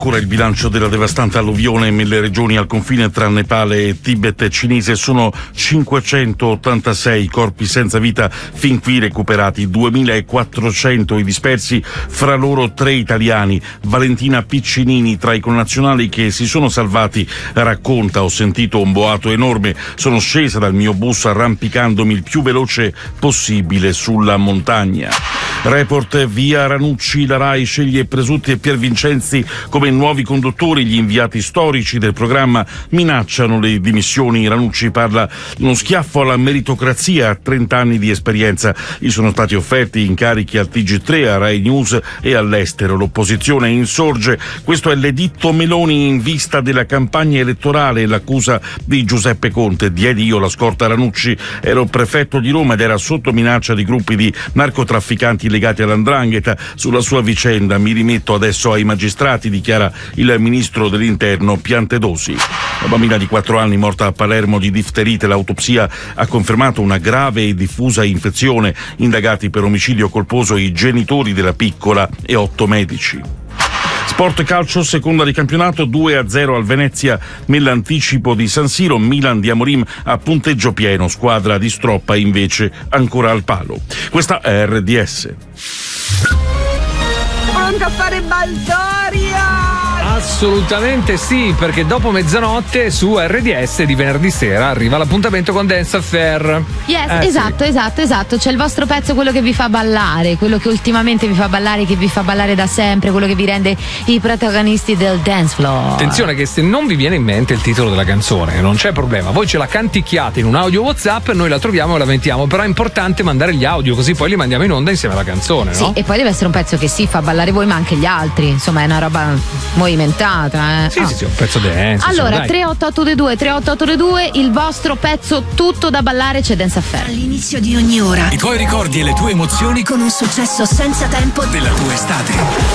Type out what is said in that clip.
Ancora il bilancio della devastante alluvione nelle regioni al confine tra Nepale e Tibet cinese. Sono 586 corpi senza vita fin qui recuperati, 2400 i dispersi, fra loro 3 italiani. Valentina Piccinini, tra i connazionali che si sono salvati, racconta: ho sentito un boato enorme, sono scesa dal mio bus arrampicandomi il più veloce possibile sulla montagna. Report via Ranucci, la Rai sceglie Presutti e Piervincenzi come nuovi conduttori. Gli inviati storici del programma minacciano le dimissioni. Ranucci parla di uno schiaffo alla meritocrazia. A 30 anni di esperienza gli sono stati offerti incarichi al TG3, a Rai News e all'estero. L'opposizione insorge. Questo è l'editto Meloni in vista della campagna elettorale. L'accusa di Giuseppe Conte: diedi io la scorta a Ranucci, ero prefetto di Roma ed era sotto minaccia di gruppi di narcotrafficanti legati all''ndrangheta. Sulla sua vicenda mi rimetto adesso ai magistrati, dichiara il ministro dell'Interno Piantedosi. La bambina di 4 anni morta a Palermo di difterite. L'autopsia ha confermato una grave e diffusa infezione. Indagati per omicidio colposo i genitori della piccola e 8 medici. Sport calcio, seconda di campionato, 2-0 al Venezia nell'anticipo di San Siro. Milan di Amorim a punteggio pieno, squadra di Stroppa invece ancora al palo. Questa è RDS. Pronto a fare baldoria? Assolutamente sì, perché dopo mezzanotte su RDS di venerdì sera arriva l'appuntamento con Dance Affair. Yes, esatto. C'è il vostro pezzo, quello che vi fa ballare, quello che ultimamente vi fa ballare, che vi fa ballare da sempre, quello che vi rende i protagonisti del dance floor. Attenzione che se non vi viene in mente il titolo della canzone, non c'è problema, voi ce la canticchiate in un audio WhatsApp, noi la troviamo e la mettiamo, però è importante mandare gli audio, così poi li mandiamo in onda insieme alla canzone, no? Sì, e poi deve essere un pezzo che sì, fa ballare voi ma anche gli altri, insomma è una roba movimentata, Sì, un pezzo dance. Allora, 38822, il vostro pezzo tutto da ballare, c'è Dance Affair. All'inizio di ogni ora i tuoi ricordi e le tue emozioni con un successo senza tempo della tua estate.